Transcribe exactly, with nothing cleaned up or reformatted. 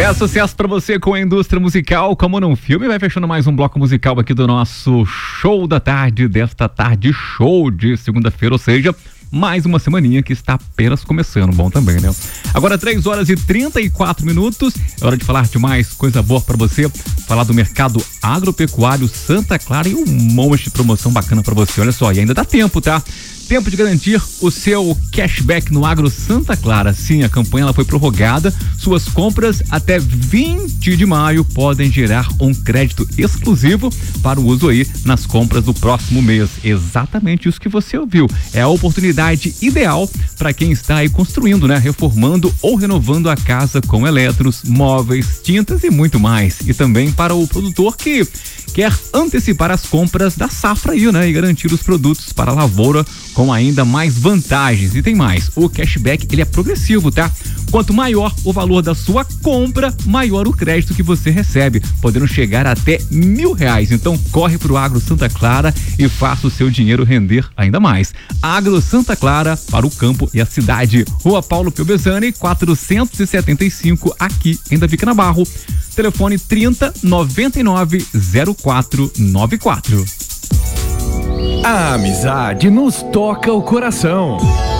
É sucesso pra você com a indústria musical, como num filme. Vai fechando mais um bloco musical aqui do nosso show da tarde, desta tarde show de segunda-feira, ou seja, mais uma semaninha que está apenas começando. Bom também, né? Agora três horas e trinta e quatro minutos, é hora de falar de mais coisa boa pra você, falar do mercado agropecuário Santa Clara e um monte de promoção bacana pra você. Olha só, e ainda dá tempo, tá? Tempo de garantir o seu cashback no Agro Santa Clara. Sim, a campanha ela foi prorrogada. Suas compras até vinte de maio podem gerar um crédito exclusivo para o uso aí nas compras do próximo mês. Exatamente isso que você ouviu. É a oportunidade ideal para quem está aí construindo, né? Reformando ou renovando a casa com eletros, móveis, tintas e muito mais. E também para o produtor que quer antecipar as compras da safra aí, né? E garantir os produtos para a lavoura com ainda mais vantagens. E tem mais, o cashback ele é progressivo, tá? Quanto maior o valor da sua compra, maior o crédito que você recebe, podendo chegar até mil reais. Então corre pro Agro Santa Clara e faça o seu dinheiro render ainda mais. Agro Santa Clara para o campo e a cidade. Rua Paulo Piobesani, quatrocentos e setenta e cinco, aqui em Davi Canabarro. Telefone trinta, noventa e nove, zero quatro noventa e quatro. A amizade nos toca o coração.